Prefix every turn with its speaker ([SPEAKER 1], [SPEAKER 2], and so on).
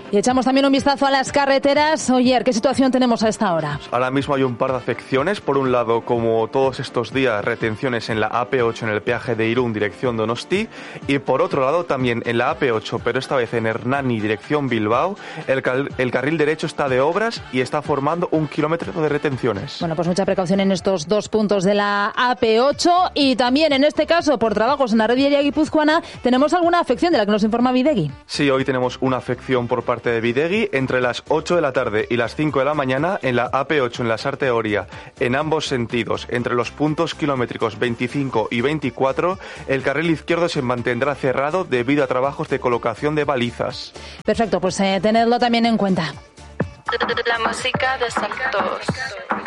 [SPEAKER 1] Y echamos también un vistazo a las carreteras. Oyer, ¿qué situación tenemos a esta hora?
[SPEAKER 2] Ahora mismo hay un par de afecciones. Por un lado, como todos estos días, retenciones en la AP8 en el peaje de Irún, dirección Donosti. Y por otro lado, también en la AP8, pero esta vez en Hernani, dirección Bilbao, el carril derecho está de obras y está formando 1 kilómetro de retenciones.
[SPEAKER 1] Bueno, pues mucha precaución en estos 2 puntos de la AP8. Y también, en este caso, por trabajos en la red viaria guipuzcoana, ¿tenemos alguna afección de la que nos informa Bidegi?
[SPEAKER 2] Sí, hoy tenemos una afección por parte de Bidegi entre las 8 de la tarde y las 5 de la mañana en la AP8 en la Sarte Oria, en ambos sentidos, entre los puntos kilométricos 25 y 24, el carril izquierdo se mantendrá cerrado debido a trabajos de colocación de balizas.
[SPEAKER 1] Perfecto, pues tenedlo también en cuenta.
[SPEAKER 3] La música de Santos.